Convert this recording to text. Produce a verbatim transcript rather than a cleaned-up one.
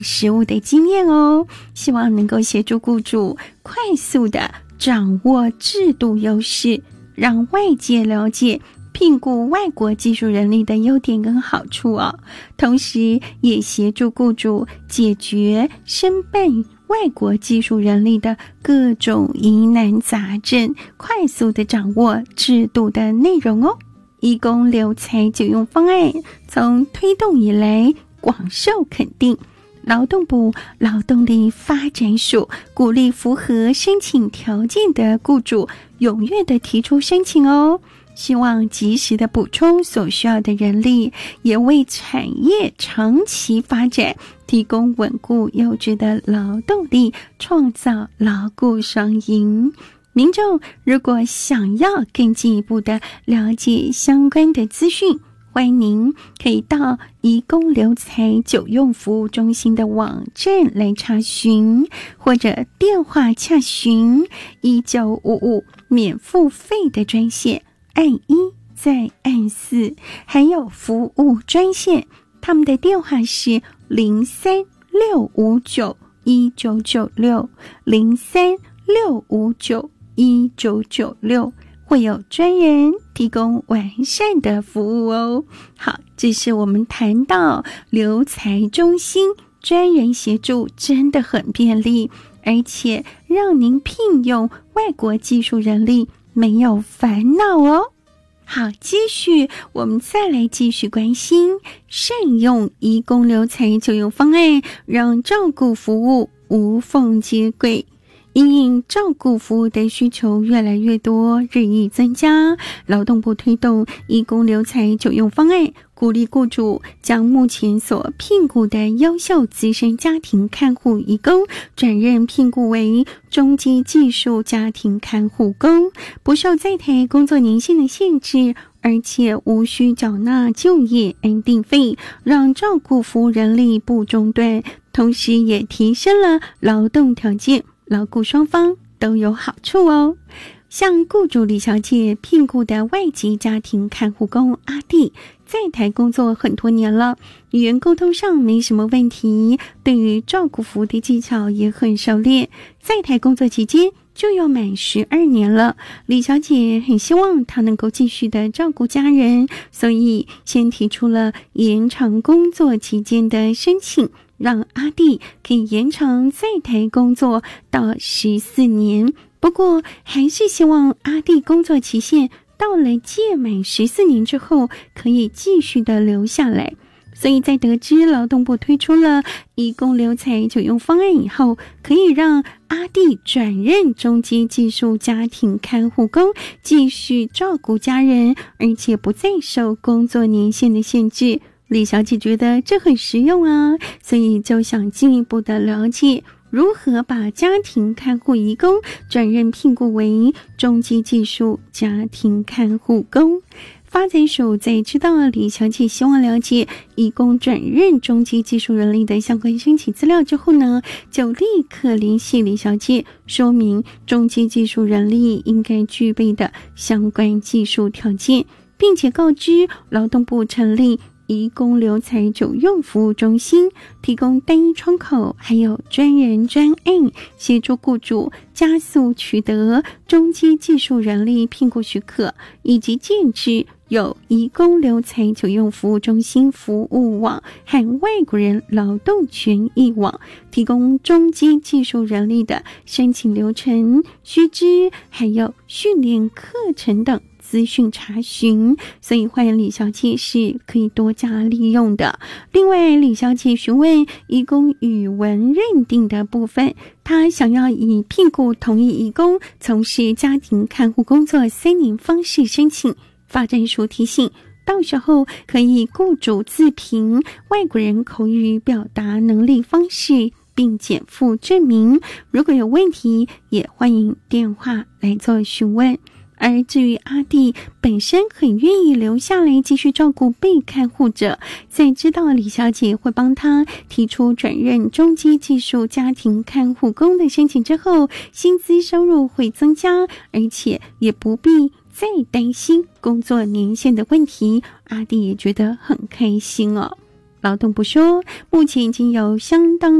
实务的经验哦，希望能够协助雇主快速的掌握制度优势，让外界了解聘雇外国技术人力的优点跟好处哦，同时也协助雇主解决申办外国技术人力的各种疑难杂症，快速的掌握制度的内容哦。移工留才就用方案从推动以来广受肯定，劳动部劳动力发展署鼓励符合申请条件的雇主踊跃的提出申请哦，希望及时的补充所需要的人力，也为产业长期发展提供稳固优质的劳动力，创造劳雇双赢。民众如果想要更进一步的了解相关的资讯，欢迎您可以到移工留才久用服务中心的网站来查询，或者电话洽询一九五五免付费的专线，按一再按四，还有服务专线，他们的电话是零三六五九一九九六零三六五九一九九六，会有专人提供完善的服务哦。好，这是我们谈到留才中心专人协助真的很便利，而且让您聘用外国技术人力没有烦恼哦。好，继续我们再来继续关心善用移工留才就业方案，让照顾服务无缝接轨。因应照顾服务的需求越来越多，日益增加，劳动部推动移工留才就业方案，鼓励雇主将目前所聘雇的优秀资深家庭看护移工转任聘雇为中阶技术家庭看护工，不受在台工作年限的限制，而且无需缴纳就业安定费，让照顾服务人力不中断，同时也提升了劳动条件，劳雇双方都有好处哦。像雇主李小姐聘雇的外籍家庭看护工阿弟，在台工作很多年了，语言沟通上没什么问题，对于照顾服务的技巧也很熟练，在台工作期间就要满十二年了。李小姐很希望她能够继续的照顾家人，所以先提出了延长工作期间的申请，让阿弟可以延长在台工作到十四年。不过还是希望阿弟工作期限到了届满十四年之后可以继续的留下来。所以在得知劳动部推出了移工留才就业方案以后，可以让阿弟转任中阶技术家庭看护工，继续照顾家人，而且不再受工作年限的限制。李小姐觉得这很实用啊，所以就想进一步的了解如何把家庭看护移工转任聘雇为中阶技术家庭看护工。发展署在知道李小姐希望了解移工转任中阶技术人力的相关申请资料之后呢，就立刻联系李小姐，说明中阶技术人力应该具备的相关技术条件，并且告知劳动部成立移工留才久用服务中心，提供单一窗口，还有专人专案，协助雇主加速取得中阶技术人力聘雇许可，以及建制有移工留才久用服务中心服务网和外国人劳动权益网，提供中阶技术人力的申请流程、须知，还有训练课程等资讯查询，所以欢迎李小姐是可以多加利用的。另外，李小姐询问移工语文认定的部分，她想要以聘雇同意移工从事家庭看护工作三年方式申请。发展署提醒，到时候可以雇主自评外国人口语表达能力方式，并减负证明。如果有问题，也欢迎电话来做询问。而至于阿弟本身很愿意留下来继续照顾被看护者，在知道李小姐会帮他提出转任中阶技术家庭看护工的申请之后，薪资收入会增加，而且也不必再担心工作年限的问题，阿弟也觉得很开心哦。 劳动部说，目前已经有相当